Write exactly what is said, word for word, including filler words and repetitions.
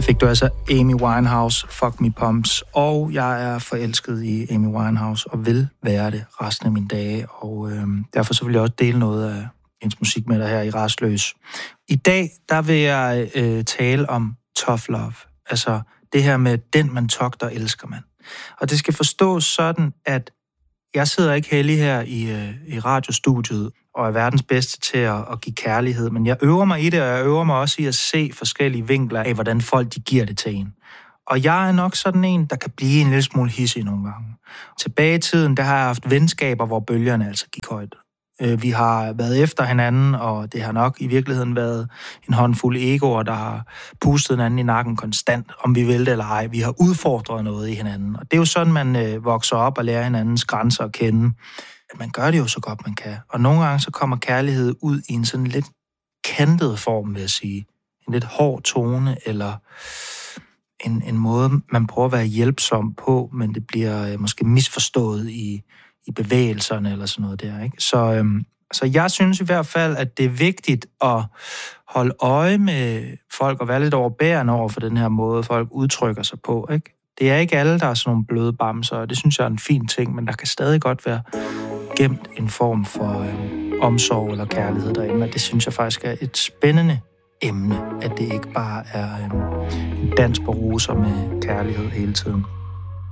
Fik du altså Amy Winehouse, Fuck Me Pumps, og jeg er forelsket i Amy Winehouse og vil være det resten af mine dage, og øh, derfor så vil jeg også dele noget af hendes musik med dig her i Rastløs. I dag, der vil jeg øh, tale om tough love, altså det her med den man togter, elsker man. Og det skal forstås sådan, at jeg sidder ikke heldig her i, øh, i radiostudiet og er verdens bedste til at, at give kærlighed, men jeg øver mig i det, og jeg øver mig også i at se forskellige vinkler af, hvordan folk de giver det til en. Og jeg er nok sådan en, der kan blive en lille smule hissig nogle gange. Tilbage i tiden, der har jeg haft venskaber, hvor bølgerne altså gik højt. Vi har været efter hinanden, og det har nok i virkeligheden været en håndfuld egoer, der har pustet hinanden i nakken konstant, om vi vil det eller ej. Vi har udfordret noget i hinanden, og det er jo sådan, man øh, vokser op og lærer hinandens grænser at kende. Man gør det jo så godt, man kan. Og nogle gange så kommer kærlighed ud i en sådan lidt kantet form, vil jeg sige. En lidt hård tone, eller en, en måde, man prøver at være hjælpsom på, men det bliver øh, måske misforstået i i bevægelserne eller sådan noget der, ikke? Så, øhm, så jeg synes i hvert fald, at det er vigtigt at holde øje med folk og være lidt overbærende over for den her måde, folk udtrykker sig på, ikke? Det er ikke alle, der er sådan nogle bløde bamser, og det synes jeg er en fin ting, men der kan stadig godt være gemt en form for øhm, omsorg eller kærlighed derinde, og det synes jeg faktisk er et spændende emne, at det ikke bare er øhm, en dans på roser med kærlighed hele tiden.